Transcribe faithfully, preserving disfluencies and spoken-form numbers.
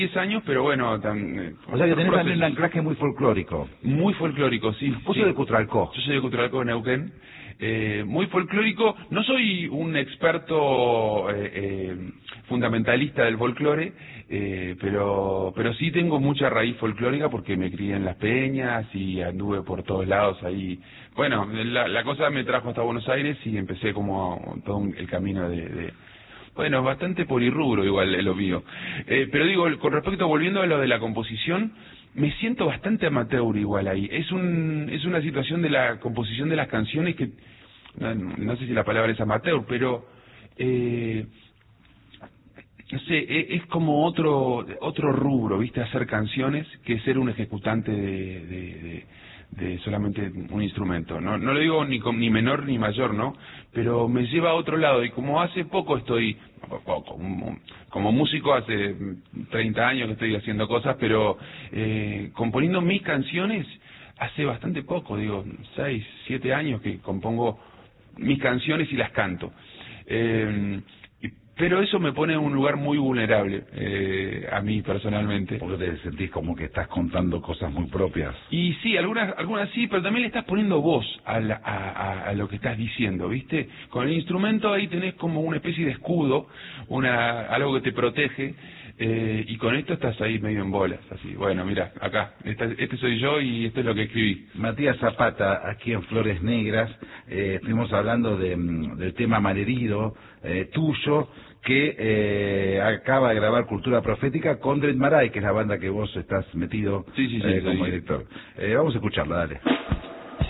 diez años, pero bueno... Tan, eh, o sea que tenés también un anclaje muy folclórico. Muy folclórico, sí. Vos sí. sos de Cutralcó. Yo soy de Cutralcó, de Neuquén. Eh, muy folclórico. No soy un experto eh, eh, fundamentalista del folclore, eh, pero pero sí tengo mucha raíz folclórica porque me crié en Las Peñas y anduve por todos lados ahí. Bueno, la, la cosa me trajo hasta Buenos Aires y empecé como todo un, el camino de... de bueno, bastante polirrubro igual lo mío. Eh, pero digo, con respecto, volviendo a lo de la composición, me siento bastante amateur igual ahí. Es un es una situación de la composición de las canciones que, no, no sé si la palabra es amateur, pero... Eh, no sé, e- es como otro otro rubro, ¿viste? Hacer canciones que ser un ejecutante de, de, de, de solamente un instrumento. No no lo digo ni con, ni menor ni mayor, ¿no? Pero me lleva a otro lado y como hace poco estoy, como, como músico hace treinta años que estoy haciendo cosas, pero eh, componiendo mis canciones hace bastante poco, digo, seis, siete años que compongo mis canciones y las canto. Eh, Pero eso me pone en un lugar muy vulnerable, eh, a mí personalmente. Porque te sentís como que estás contando cosas muy propias. Y sí, algunas algunas sí, pero también le estás poniendo voz a, la, a, a, a lo que estás diciendo, ¿viste? Con el instrumento ahí tenés como una especie de escudo, una algo que te protege, eh, y con esto estás ahí medio en bolas, así. Bueno, mira, acá, esta, este soy yo y esto es lo que escribí. Matías Zapata, aquí en Flores Negras, eh, estuvimos hablando de, del tema Malherido, eh, tuyo, que eh, acaba de grabar Cultura Profética con Dred Maray, que es la banda que vos estás metido sí, sí, sí, eh, como sí. director. Eh, vamos a escucharla, dale.